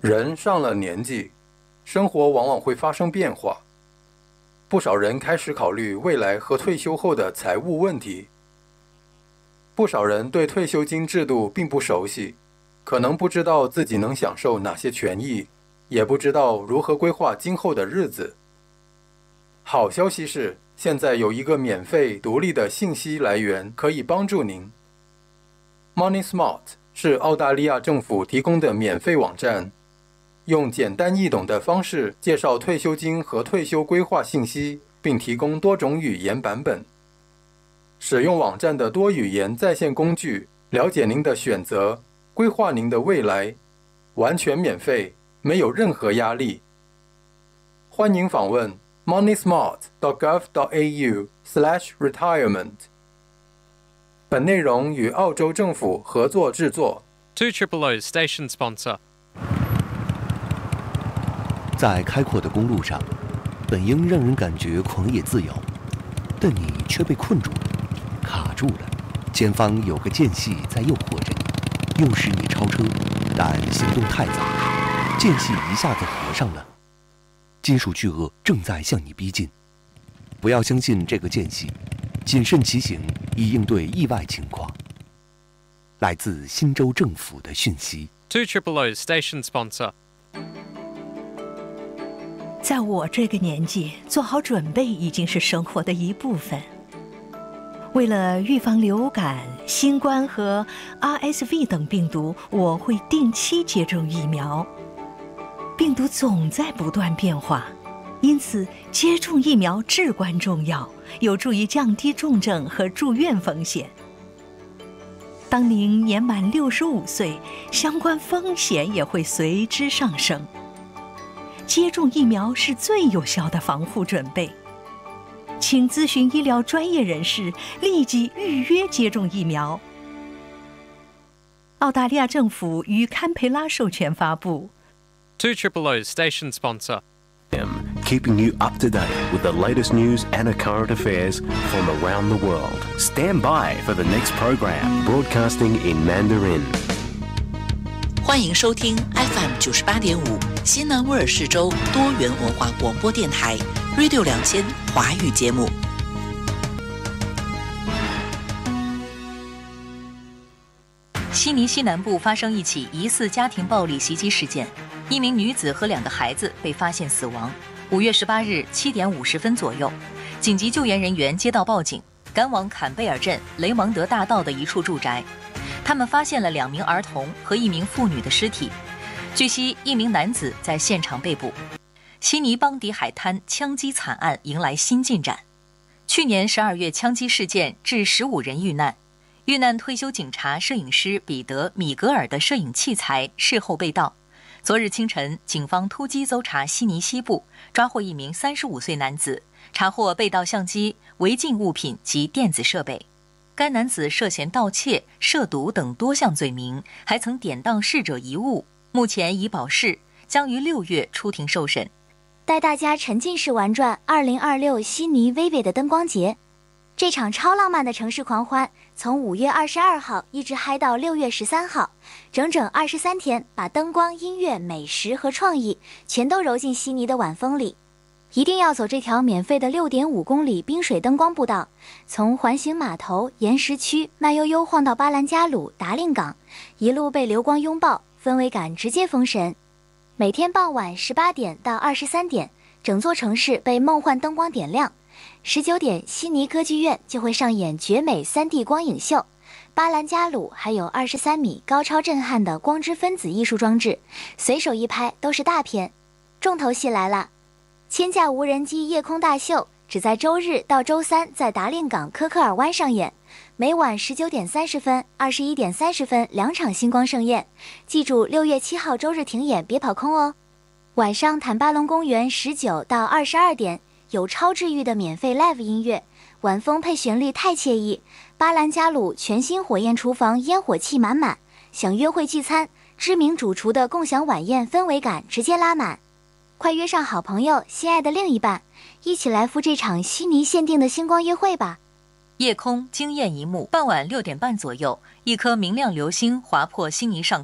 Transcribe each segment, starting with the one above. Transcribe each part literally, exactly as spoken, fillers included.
人上了年纪，生活往往会发生变化。不少人开始考虑未来和退休后的财务问题。不少人对退休金制度并不熟悉，可能不知道自己能享受哪些权益，也不知道如何规划今后的日子。好消息是，现在有一个免费独立的信息来源可以帮助您。Money Smart 是澳大利亚政府提供的免费网站，用简单易懂的方式介绍退休金和退休规划信息，并提供多种语言版本。使用网站的多语言在线工具，了解您的选择，规划您的未来，完全免费，没有任何压力。欢迎访问 moneysmart dot gov dot a u slash retirement。本内容与澳洲政府合作制作。 two triple O station sponsor。 在开阔的公路上，本应让人感觉狂野自由，但你却被困住了，卡住了。前方有个间隙在诱惑着你，诱使你超车，但行动太早，间隙一下子合上了。金属巨鳄正在向你逼近，不要相信这个间隙，谨慎骑行以应对意外情况。来自新州政府的讯息。 two triple O station sponsor。 在我这个年纪，做好准备已经是生活的一部分。为了预防流感、新冠和 R S V 等病毒，我会定期接种疫苗。病毒总在不断变化，因此接种疫苗至关重要，有助于降低重症和住院风险。当您年满六十五岁，相关风险也会随之上升。接种疫苗是最有效的防护准备，请咨询医疗专业人士，立即预约接种疫苗。澳大利亚政府于堪培拉授权发布。 two triple O station sponsor。 Keeping you up to date with the latest news and current affairs from around the world. Stand by for the next program, broadcasting in Mandarin. 欢迎收听 F M 九十八点五新南威尔士州多元文化广播电台 Radio 两千华语节目。 悉尼西南部发生一起疑似家庭暴力袭击事件，一名女子和两个孩子被发现死亡。五月十八日七点五十分左右，紧急救援人员接到报警，赶往坎贝尔镇雷蒙德大道的一处住宅。他们发现了两名儿童和一名妇女的尸体。据悉，一名男子在现场被捕。悉尼邦迪海滩枪击惨案迎来新进展。去年十二月枪击事件致十五人遇难。遇难退休警察摄影师彼得·米格尔的摄影器材事后被盗。昨日清晨，警方突击搜查悉尼西部，抓获一名三十五岁男子，查获被盗相机、违禁物品及电子设备。该男子涉嫌盗窃、涉毒等多项罪名，还曾典当逝者遗物，目前已保释，将于六月出庭受审。 带大家沉浸式玩转二零二六悉尼 Vivid 的灯光节。这场超浪漫的城市狂欢，从五月二十二号一直嗨到六月十三号，整整二十三天，把灯光、音乐、美食和创意全都揉进悉尼的晚风里。一定要走这条免费的六点五公里冰水灯光步道，从环形码头、岩石区慢悠悠晃到巴兰加鲁、达令港，一路被流光拥抱，氛围感直接封神。每天傍晚十八点到二十三点，整座城市被梦幻灯光点亮。十九点，悉尼歌剧院就会上演绝美 三 D 光影秀，巴兰加鲁还有二十三米高超震撼的光之分子艺术装置，随手一拍都是大片。重头戏来了，千架无人机夜空大秀只在周日到周三在达令港科克尔湾上演，每晚十九点三十分、二十一点三十分两场星光盛宴。记住，六月七号周日停演，别跑空哦。晚上坦巴隆公园十九到二十二点。有超治愈的免费 live 音乐，晚风配旋律太惬意。巴兰加鲁全新火焰厨房烟火气满满，想约会聚餐，知名主厨的共享晚宴氛围感直接拉满。快约上好朋友、心爱的另一半，一起来赴这场悉尼限定的星光约会吧。 夜空惊艳一幕，傍晚六点半左右，一颗明亮流星划破悉尼上空，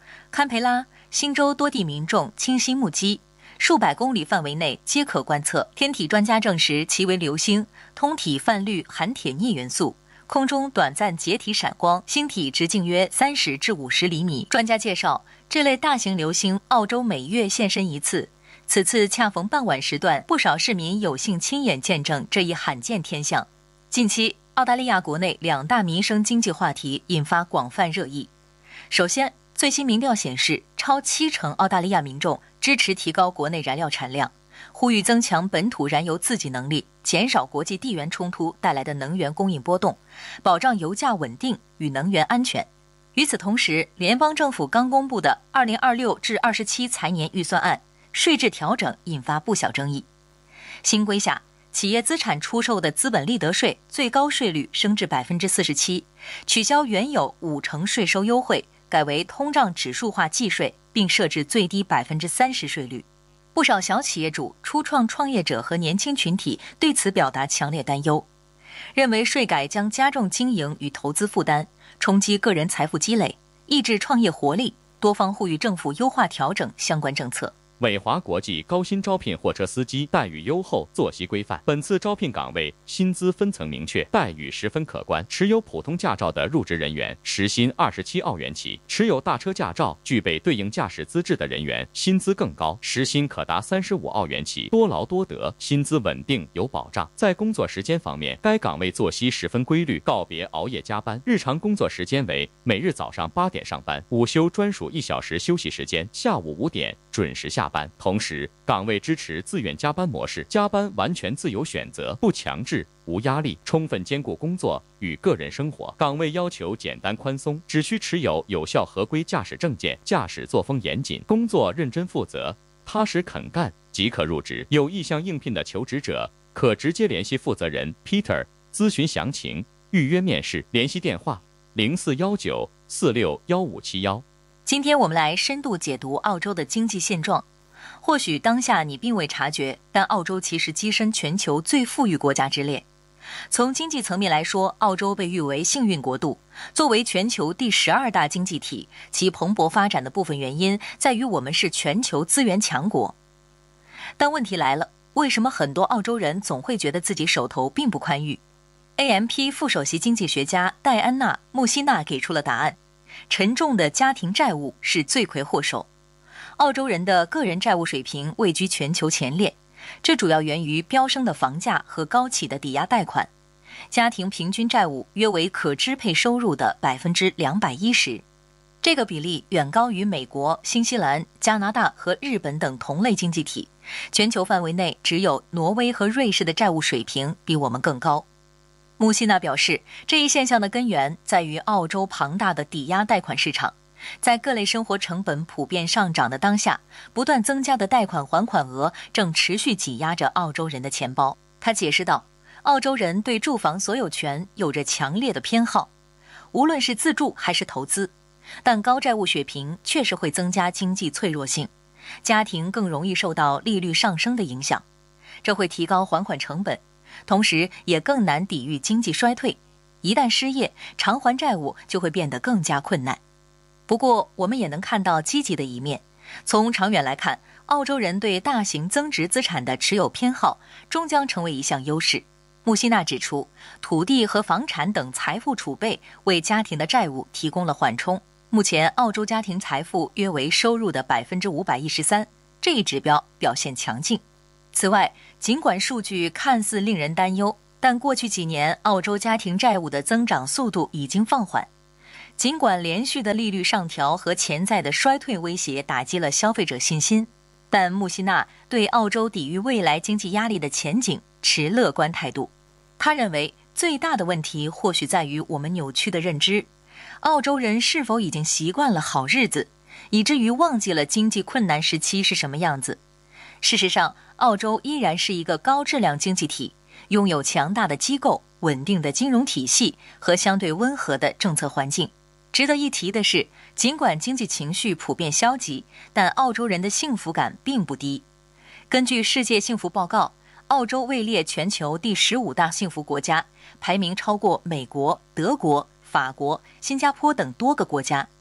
堪培拉、新州多地民众清晰目击，数百公里范围内皆可观测。天体专家证实其为流星，通体泛绿含铁镍元素，空中短暂解体闪光，星体直径约三十至五十厘米。专家介绍，这类大型流星澳洲每月现身一次，此次恰逢傍晚时段，不少市民有幸亲眼见证这一罕见天象。近期，澳大利亚国内两大民生经济话题引发广泛热议。首先，最新民调显示，超七成澳大利亚民众支持提高国内燃料产量，呼吁增强本土燃油自给能力，减少国际地缘冲突带来的能源供应波动，保障油价稳定与能源安全。与此同时，联邦政府刚公布的二零二六至二十七财年预算案税制调整引发不小争议。新规下，企业资产出售的资本利得税最高税率升至百分之四十七，取消原有五成税收优惠，改为通胀指数化计税，并设置最低百分之三十税率。不少小企业主、初创创业者和年轻群体对此表达强烈担忧，认为税改将加重经营与投资负担，冲击个人财富积累，抑制创业活力。多方呼吁政府优化调整相关政策。 伟华国际高薪招聘货车司机，待遇优厚，作息规范。本次招聘岗位薪资分层明确，待遇十分可观。持有普通驾照的入职人员，时薪二十七澳元起；持有大车驾照、具备对应驾驶资质的人员，薪资更高，时薪可达三十五澳元起。多劳多得，薪资稳定有保障。在工作时间方面，该岗位作息十分规律，告别熬夜加班。日常工作时间为每日早上八点上班，午休专属一小时休息时间，下午五点准时下班。同时，岗位支持自愿加班模式，加班完全自由选择，不强制，无压力，充分兼顾工作与个人生活。岗位要求简单宽松，只需持有有效合规驾驶证件，驾驶作风严谨，工作认真负责，踏实肯干即可入职。有意向应聘的求职者可直接联系负责人 Peter 咨询详情，预约面试。联系电话零四幺九四六幺五七幺。 今天我们来深度解读澳洲的经济现状。或许当下你并未察觉，但澳洲其实跻身全球最富裕国家之列。从经济层面来说，澳洲被誉为幸运国度。作为全球第十二大经济体，其蓬勃发展的部分原因在于我们是全球资源强国。但问题来了，为什么很多澳洲人总会觉得自己手头并不宽裕？ A M P 副首席经济学家戴安娜·穆希纳给出了答案：沉重的家庭债务是罪魁祸首。澳洲人的个人债务水平位居全球前列，这主要源于飙升的房价和高企的抵押贷款。家庭平均债务约为可支配收入的百分之两百一十，这个比例远高于美国、新西兰、加拿大和日本等同类经济体。全球范围内，只有挪威和瑞士的债务水平比我们更高。穆希纳表示，这一现象的根源在于澳洲庞大的抵押贷款市场。在各类生活成本普遍上涨的当下，不断增加的贷款还款额正持续挤压着澳洲人的钱包。他解释道，澳洲人对住房所有权有着强烈的偏好，无论是自住还是投资，但高债务水平确实会增加经济脆弱性，家庭更容易受到利率上升的影响，这会提高还款成本，同时也更难抵御经济衰退。一旦失业，偿还债务就会变得更加困难。不过，我们也能看到积极的一面。从长远来看，澳洲人对大型增值资产的持有偏好终将成为一项优势。穆希纳指出，土地和房产等财富储备为家庭的债务提供了缓冲。目前，澳洲家庭财富约为收入的百分之五百一十三，这一指标表现强劲。此外，尽管数据看似令人担忧，但过去几年澳洲家庭债务的增长速度已经放缓。尽管连续的利率上调和潜在的衰退威胁打击了消费者信心，但穆希纳对澳洲抵御未来经济压力的前景持乐观态度。他认为，最大的问题或许在于我们扭曲的认知。澳洲人是否已经习惯了好日子，以至于忘记了经济困难时期是什么样子？事实上，澳洲依然是一个高质量经济体，拥有强大的机构、稳定的金融体系和相对温和的政策环境。值得一提的是，尽管经济情绪普遍消极，但澳洲人的幸福感并不低。根据世界幸福报告，澳洲位列全球第十五大幸福国家，排名超过美国、德国、法国、新加坡等多个国家。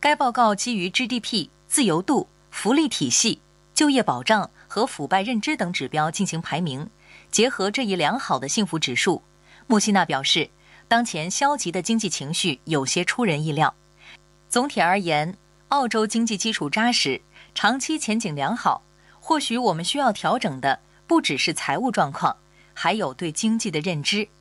该报告基于 G D P、自由度、福利体系、就业保障和腐败认知等指标进行排名，结合这一良好的幸福指数，穆希纳表示，当前消极的经济情绪有些出人意料。总体而言，澳洲经济基础扎实，长期前景良好。或许我们需要调整的不只是财务状况，还有对经济的认知。